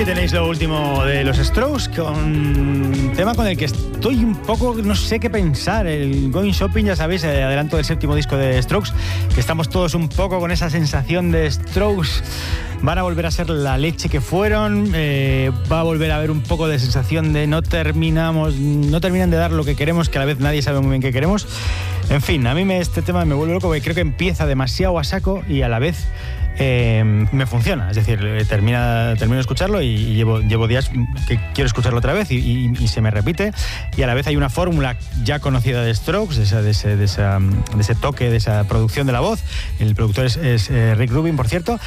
tenéis lo último de los Strokes, con un tema con el que estoy un poco, no sé qué pensar. El Going Shopping, ya sabéis, el adelanto del 7º disco de Strokes, que estamos todos un poco con esa sensación de Strokes. Van a volver a ser la leche que fueron, va a volver a haber un poco de sensación de no terminan de dar lo que queremos, que a la vez nadie sabe muy bien qué queremos. En fin, a mí este tema me vuelve loco porque creo que empieza demasiado a saco y a la vez me funciona. Es decir, termino de escucharlo y llevo días que quiero escucharlo otra vez y se me repite, y a la vez hay una fórmula ya conocida de Strokes, de ese toque, de esa producción de la voz. El productor es Rick Rubin, por cierto,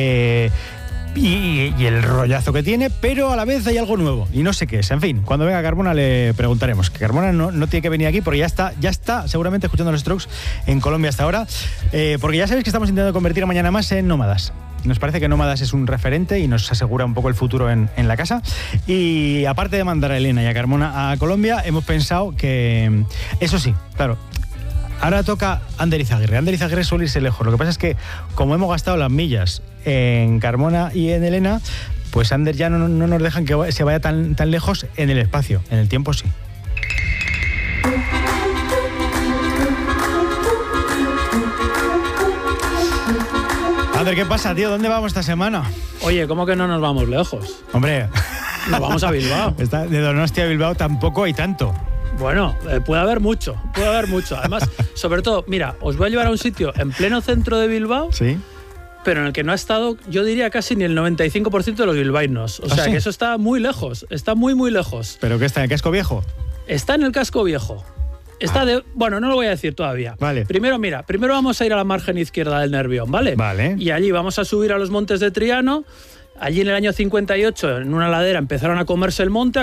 y el rollazo que tiene, pero a la vez hay algo nuevo y no sé qué es. En fin, cuando venga Carmona le preguntaremos, que Carmona no tiene que venir aquí porque ya está seguramente escuchando los Strokes en Colombia hasta ahora, porque ya sabéis que estamos intentando convertir a Mañana Más en Nómadas. Nos parece que Nómadas es un referente y nos asegura un poco el futuro en la casa. Y aparte de mandar a Elena y a Carmona a Colombia, hemos pensado que, eso sí, claro, ahora toca Ander Izaguirre. Ander Izaguirre suele irse lejos. Lo que pasa es que, como hemos gastado las millas en Carmona y en Elena, pues Ander ya no nos dejan que se vaya tan lejos en el espacio. En el tiempo sí. Ander, ¿qué pasa, tío? ¿Dónde vamos esta semana? Oye, ¿cómo que no nos vamos lejos? Hombre, nos vamos a Bilbao. De Donostia a Bilbao tampoco hay tanto. Bueno, puede haber mucho. Además, sobre todo, mira, os voy a llevar a un sitio en pleno centro de Bilbao, sí, pero en el que no ha estado, yo diría, casi ni el 95% de los bilbaínos. O sea, ¿sí? Que eso está muy lejos, está muy, muy lejos. ¿Pero qué está, en el casco viejo? Está en el casco viejo. Bueno, no lo voy a decir todavía. Vale. Primero vamos a ir a la margen izquierda del Nervión, ¿vale? Vale. Y allí vamos a subir a los montes de Triano. Allí en el año 58, en una ladera, empezaron a comerse el monte,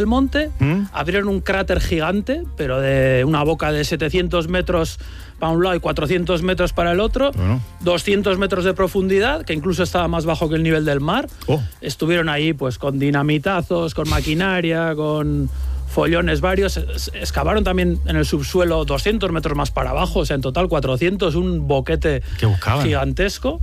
abrieron un cráter gigante, pero de una boca de 700 metros para un lado y 400 metros para el otro, 200 metros de profundidad, que incluso estaba más bajo que el nivel del mar. Estuvieron ahí pues con dinamitazos, con maquinaria, con follones varios. Excavaron también en el subsuelo 200 metros más para abajo, o sea, en total 400, un boquete gigantesco.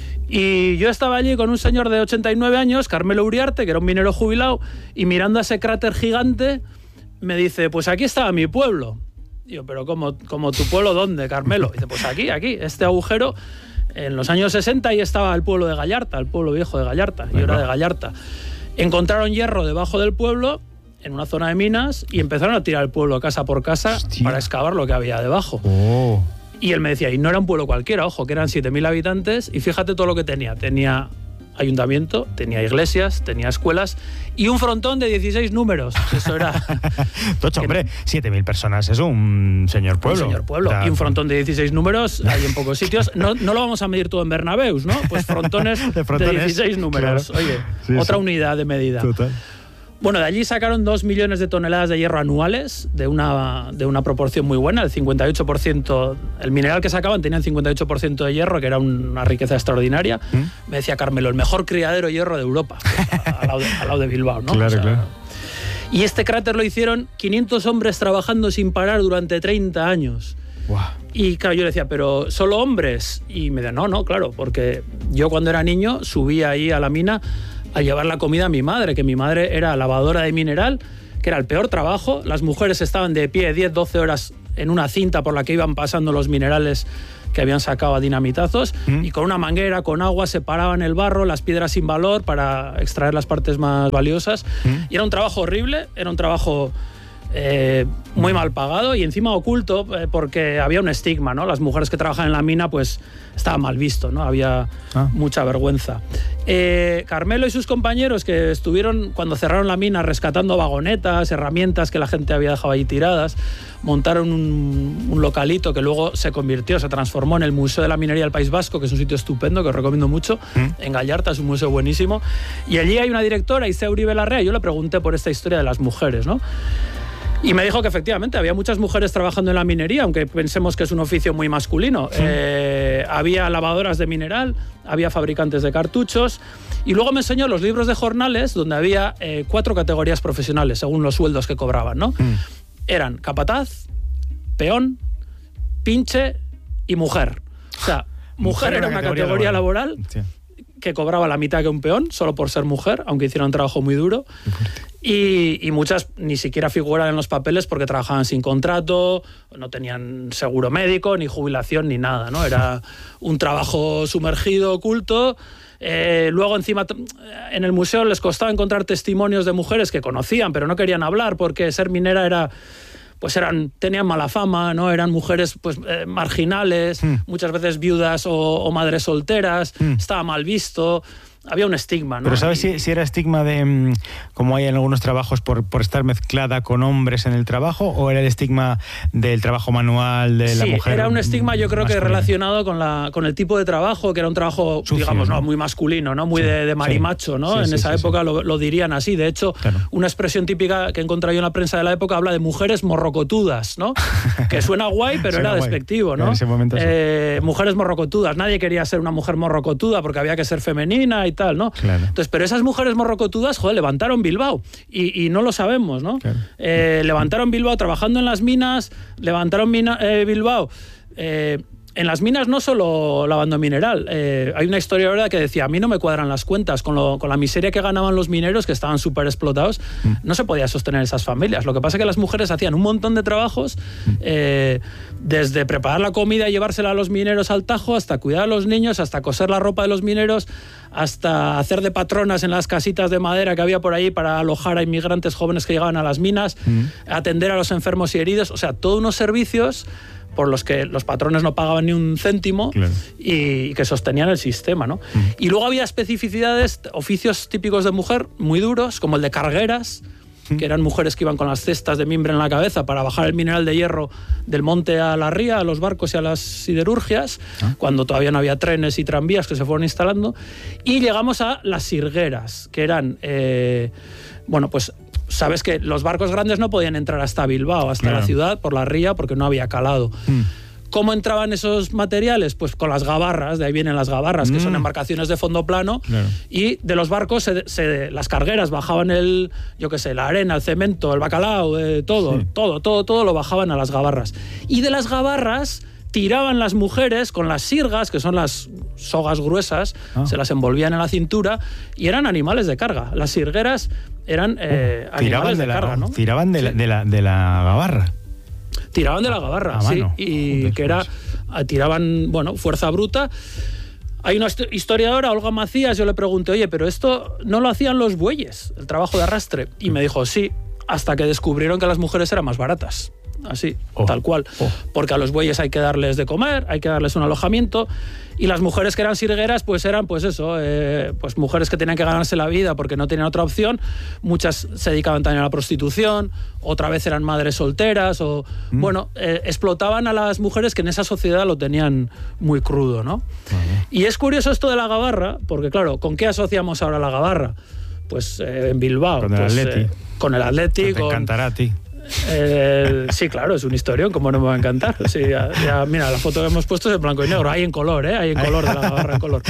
Y yo estaba allí con un señor de 89 años, Carmelo Uriarte, que era un minero jubilado, y mirando a ese cráter gigante, me dice, pues aquí estaba mi pueblo. Y yo, pero ¿cómo tu pueblo dónde, Carmelo? Y dice, pues aquí, este agujero, en los años 60 ahí estaba el pueblo de Gallarta, el pueblo viejo de Gallarta, y era de Gallarta. Encontraron hierro debajo del pueblo, en una zona de minas, y empezaron a tirar el pueblo casa por casa. Hostia. Para excavar lo que había debajo. Y él me decía, y no era un pueblo cualquiera, ojo, que eran 7.000 habitantes, y fíjate todo lo que tenía. Tenía ayuntamiento, tenía iglesias, tenía escuelas y un frontón de 16 números. Eso era... Tocho, hombre, 7.000 personas, es un señor pueblo. Un señor pueblo. Y un frontón de 16 números hay en pocos sitios. No lo vamos a medir todo en Bernabéus, ¿no? Pues frontones de 16 números. Claro. Oye, sí, otra unidad de medida. Total. Bueno, de allí sacaron 2 millones de toneladas de hierro anuales, de una proporción muy buena, el 58%, el mineral que sacaban tenía el 58% de hierro, que era una riqueza extraordinaria. Me decía Carmelo, el mejor criadero de hierro de Europa, al lado de Bilbao, ¿no? Claro, claro. Y este cráter lo hicieron 500 hombres trabajando sin parar durante 30 años. Wow. Y claro, yo le decía, ¿pero solo hombres? Y me decía, no, claro, porque yo cuando era niño subía ahí a la mina a llevar la comida a mi madre, que mi madre era lavadora de mineral, que era el peor trabajo. Las mujeres estaban de pie 10, 12 horas en una cinta por la que iban pasando los minerales que habían sacado a dinamitazos, y con una manguera, con agua, separaban el barro, las piedras sin valor para extraer las partes más valiosas. Y era un trabajo horrible, era un trabajo muy mal pagado y encima oculto, porque había un estigma, ¿no? Las mujeres que trabajan en la mina pues estaba mal visto, ¿no? Había mucha vergüenza. Carmelo y sus compañeros, que estuvieron cuando cerraron la mina rescatando vagonetas, herramientas que la gente había dejado ahí tiradas, montaron un localito que luego se transformó en el Museo de la Minería del País Vasco, que es un sitio estupendo que os recomiendo mucho, en Gallarta, es un museo buenísimo. Y allí hay una directora, Ise Uribe Larrea, y yo le pregunté por esta historia de las mujeres, ¿no? Y me dijo que efectivamente había muchas mujeres trabajando en la minería, aunque pensemos que es un oficio muy masculino. Había lavadoras de mineral, había fabricantes de cartuchos, y luego me enseñó los libros de jornales donde había 4 categorías profesionales según los sueldos que cobraban, ¿no? Eran capataz, peón, pinche y mujer. O sea, mujer era una categoría laboral que cobraba la mitad que un peón, solo por ser mujer, aunque hiciera un trabajo muy duro. Y muchas ni siquiera figuran en los papeles porque trabajaban sin contrato, no tenían seguro médico, ni jubilación, ni nada, ¿no? Era un trabajo sumergido, oculto. Luego encima en el museo les costaba encontrar testimonios de mujeres que conocían, pero no querían hablar porque ser minera era... pues tenían mala fama, ¿no? Eran mujeres pues marginales, muchas veces viudas o madres solteras, estaba mal visto, había un estigma, ¿no? Pero ¿sabes si era estigma de, como hay en algunos trabajos, por estar mezclada con hombres en el trabajo, o era el estigma del trabajo manual de la mujer? Sí, era un estigma, yo creo, que relacionado con el tipo de trabajo, que era un trabajo, sucio, digamos, ¿no? Muy masculino, ¿no? Muy de marimacho, ¿no? En esa época lo dirían así. De hecho, una expresión típica que he encontrado yo en la prensa de la época habla de mujeres morrocotudas, ¿no? Que suena guay, pero era despectivo, ¿no? En ese momento mujeres morrocotudas. Nadie quería ser una mujer morrocotuda porque había que ser femenina y tal, ¿no? Claro. Entonces, pero esas mujeres morrocotudas, joder, levantaron Bilbao y no lo sabemos, ¿no? Claro. Levantaron Bilbao trabajando en las minas, levantaron Bilbao. En las minas no solo lavando mineral. Hay una historia, ¿verdad?, que decía, a mí no me cuadran las cuentas con la miseria que ganaban los mineros, que estaban súper explotados. No se podía sostener esas familias. Lo que pasa es que las mujeres hacían un montón de trabajos, desde preparar la comida y llevársela a los mineros al Tajo, hasta cuidar a los niños, hasta coser la ropa de los mineros, hasta hacer de patronas en las casitas de madera que había por ahí para alojar a inmigrantes jóvenes que llegaban a las minas, atender a los enfermos y heridos. O sea, todos unos servicios por los que los patrones no pagaban ni un céntimo, claro, y que sostenían el sistema, ¿no? Y luego había especificidades, oficios típicos de mujer muy duros, como el de cargueras, que eran mujeres que iban con las cestas de mimbre en la cabeza para bajar el mineral de hierro del monte a la ría, a los barcos y a las siderurgias, cuando todavía no había trenes y tranvías que se fueron instalando. Y llegamos a las sirgueras, que eran, bueno, pues sabes que los barcos grandes no podían entrar hasta Bilbao, hasta la ciudad, por la ría, porque no había calado. ¿Cómo entraban esos materiales? Pues con las gabarras, de ahí vienen las gabarras, que son embarcaciones de fondo plano, y de los barcos las cargueras bajaban la arena, el cemento, el bacalao, todo lo bajaban a las gabarras. Y de las gabarras tiraban las mujeres con las sirgas, que son las sogas gruesas, se las envolvían en la cintura, y eran animales de carga. Las sirgueras eran animales de carga, ¿no? Tiraban de la gabarra. Tiraban de la gabarra, sí. Y que era, tiraban, bueno, fuerza bruta. Hay una historiadora, Olga Macías, yo le pregunté, oye, pero esto no lo hacían los bueyes, el trabajo de arrastre. Y me dijo, sí, hasta que descubrieron que las mujeres eran más baratas. Así, tal cual. Porque a los bueyes hay que darles de comer, hay que darles un alojamiento, y las mujeres que eran sirgueras pues eran pues eso, pues mujeres que tenían que ganarse la vida porque no tenían otra opción. Muchas se dedicaban también a la prostitución, otra vez eran madres solteras, o bueno, explotaban a las mujeres que en esa sociedad lo tenían muy crudo, ¿no? Y es curioso esto de la gabarra, porque claro, ¿con qué asociamos ahora la gabarra? Pues en Bilbao, con el Atleti. Con el Atleti, te encantará a ti. Sí, claro, es un historión, como no me va a encantar. Sí, ya, mira, la foto que hemos puesto es en blanco y negro, hay en color, hay en color, de la gabarra en color.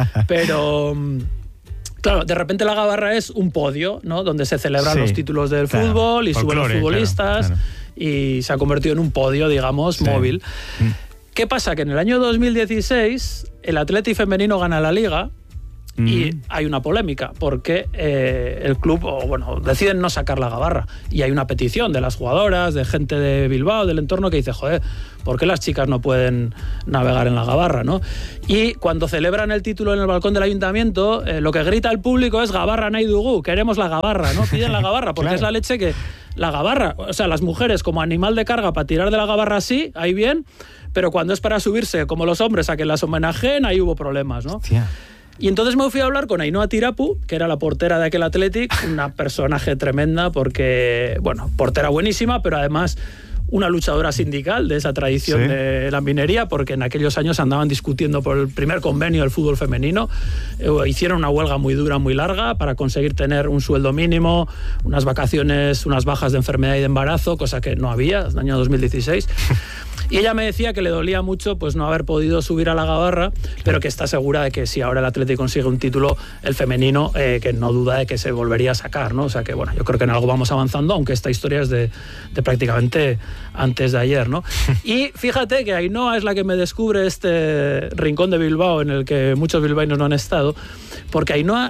Pero claro, de repente la gabarra es un podio, ¿no? Donde se celebran los títulos del fútbol y suben los futbolistas, y se ha convertido en un podio, digamos, móvil. ¿Qué pasa? Que en el año 2016 el Atleti femenino gana la Liga. Y hay una polémica porque el club, deciden no sacar la gabarra, y hay una petición de las jugadoras, de gente de Bilbao, del entorno, que dice, joder, ¿por qué las chicas no pueden navegar en la gabarra, no? Y cuando celebran el título en el balcón del ayuntamiento, lo que grita el público es gabarra nahi dugu, queremos la gabarra, ¿no? Piden la gabarra, porque es la leche que... La gabarra, o sea, las mujeres como animal de carga para tirar de la gabarra sí, ahí bien, pero cuando es para subirse como los hombres a que las homenajeen, ahí hubo problemas, ¿no? Hostia. Y entonces me fui a hablar con Ainhoa Tirapu, que era la portera de aquel Athletic, una personaje tremenda porque, bueno, portera buenísima, pero además una luchadora sindical de esa tradición de la minería, porque en aquellos años andaban discutiendo por el primer convenio del fútbol femenino. Hicieron una huelga muy dura, muy larga, para conseguir tener un sueldo mínimo, unas vacaciones, unas bajas de enfermedad y de embarazo, cosa que no había en el año 2016. Y ella me decía que le dolía mucho pues no haber podido subir a la gabarra, pero que está segura de que si ahora el Athletic consigue un título, el femenino, que no duda de que se volvería a sacar, ¿no? O sea que, bueno, yo creo que en algo vamos avanzando, aunque esta historia es de prácticamente antes de ayer, ¿no? Y fíjate que Ainhoa es la que me descubre este rincón de Bilbao en el que muchos bilbaínos no han estado, porque Ainhoa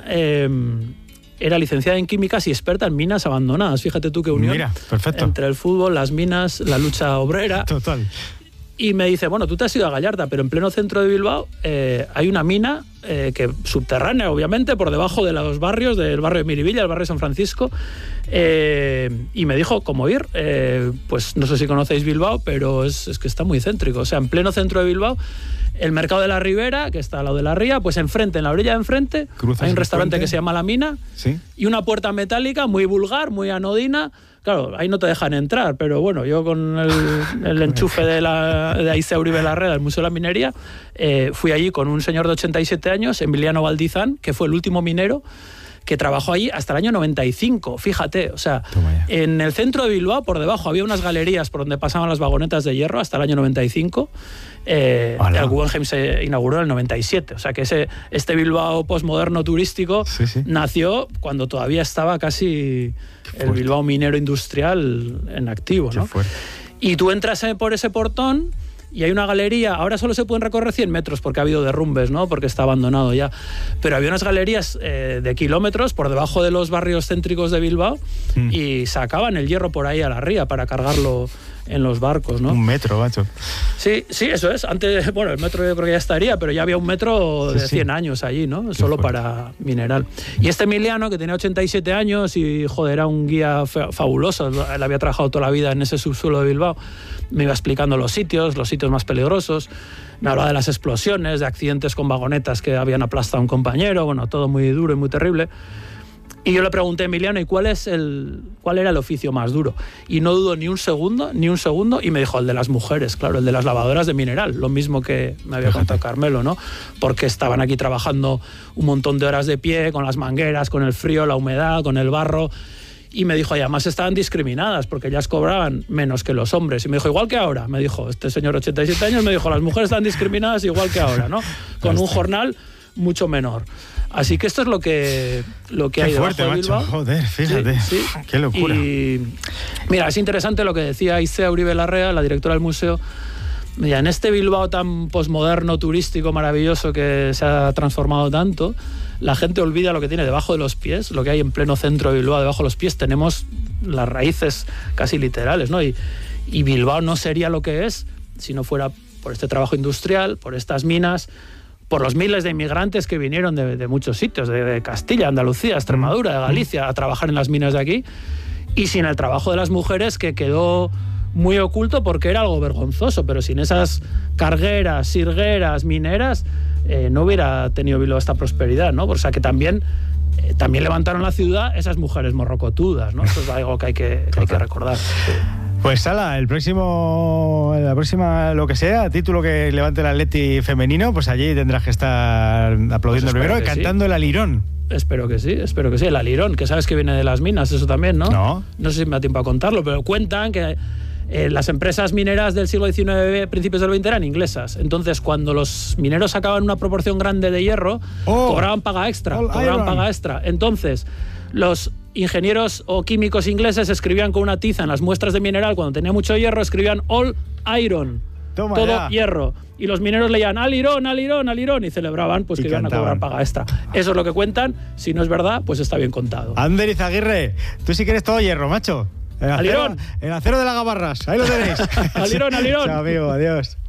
era licenciada en químicas y experta en minas abandonadas. Fíjate tú qué unión. Mira, perfecto. Entre el fútbol, las minas, la lucha obrera. Total. Y me dice, bueno, tú te has ido a Gallarta, pero en pleno centro de Bilbao hay una mina que subterránea, obviamente, por debajo de los barrios, del barrio de Miribilla, el barrio de San Francisco. Y me dijo cómo ir. Pues no sé si conocéis Bilbao, pero es que está muy céntrico. O sea, en pleno centro de Bilbao, el mercado de la Ribera, que está al lado de la ría, pues enfrente, en la orilla de enfrente, hay un restaurante que se llama La Mina, ¿sí? Y una puerta metálica muy vulgar, muy anodina. Claro, ahí no te dejan entrar, pero bueno, yo con el enchufe de Aicea Uribe Larrea, del Museo de la Minería, fui allí con un señor de 87 años, Emiliano Valdizán, que fue el último minero que trabajó allí hasta el año 95, fíjate, o sea, en el centro de Bilbao, por debajo, había unas galerías por donde pasaban las vagonetas de hierro hasta el año 95, el Guggenheim se inauguró en el 97, o sea que este Bilbao postmoderno turístico nació cuando todavía estaba casi el Bilbao minero industrial en activo, ¿no? Y tú entras por ese portón y hay una galería, ahora solo se pueden recorrer 100 metros porque ha habido derrumbes, ¿no? Porque está abandonado ya, pero había unas galerías de kilómetros por debajo de los barrios céntricos de Bilbao y sacaban el hierro por ahí a la ría para cargarlo en los barcos, ¿no? 1 metro, macho. Sí, eso es. Antes, bueno, el metro yo creo que ya estaría, pero ya había 1 metro de 100 años allí, ¿no? Solo para mineral. Y este Emiliano, que tenía 87 años y, joder, era un guía fabuloso, él había trabajado toda la vida en ese subsuelo de Bilbao, me iba explicando los sitios más peligrosos, me hablaba de las explosiones, de accidentes con vagonetas que habían aplastado a un compañero, bueno, todo muy duro y muy terrible. Y yo le pregunté a Emiliano, ¿y cuál era el oficio más duro? Y no dudó ni un segundo, y me dijo, el de las mujeres, claro, el de las lavadoras de mineral, lo mismo que me había contado Carmelo, ¿no? Porque estaban aquí trabajando un montón de horas de pie, con las mangueras, con el frío, la humedad, con el barro. Y me dijo, y además estaban discriminadas, porque ellas cobraban menos que los hombres. Y me dijo, igual que ahora. Me dijo, este señor 87 años, me dijo, las mujeres están discriminadas igual que ahora, ¿no? Con un jornal mucho menor. Así que esto es lo que hay fuerte, debajo de Bilbao. Macho. Joder, fíjate. Sí. Qué locura. Y mira, es interesante lo que decía Aicea Uribe Larrea, la directora del museo. Mira, en este Bilbao tan posmoderno, turístico, maravilloso, que se ha transformado tanto, la gente olvida lo que tiene debajo de los pies, lo que hay en pleno centro de Bilbao, debajo de los pies tenemos las raíces casi literales, ¿no? Y Bilbao no sería lo que es si no fuera por este trabajo industrial, por estas minas, por los miles de inmigrantes que vinieron de muchos sitios, de Castilla, Andalucía, Extremadura, de Galicia, a trabajar en las minas de aquí, y sin el trabajo de las mujeres, que quedó muy oculto porque era algo vergonzoso, pero sin esas cargueras, sirgueras, mineras, no hubiera tenido Bilbao esta prosperidad, ¿no? O sea que también levantaron la ciudad esas mujeres morrocotudas, ¿no? Eso es algo que hay que recordar. Pues Sala, la próxima, lo que sea, título que levante el Atleti femenino, pues allí tendrás que estar aplaudiendo pues primero y cantando el alirón. Espero que sí, el alirón, que sabes que viene de las minas, eso también, ¿no? No sé si me da tiempo a contarlo, pero cuentan que las empresas mineras del siglo XIX, principios del XX, eran inglesas. Entonces, cuando los mineros sacaban una proporción grande de hierro, cobraban paga extra. Entonces, los ingenieros o químicos ingleses escribían con una tiza en las muestras de mineral, cuando tenía mucho hierro, escribían all iron. Toma todo ya. Hierro. Y los mineros leían alirón, alirón, alirón, y celebraban pues que iban a cobrar paga extra. Eso es lo que cuentan. Si no es verdad, pues está bien contado. Ander Izaguirre, tú sí quieres todo hierro, macho. Alirón. El acero de la Gabarras, ahí lo tenéis. Alirón, alirón. Chao, amigo, adiós.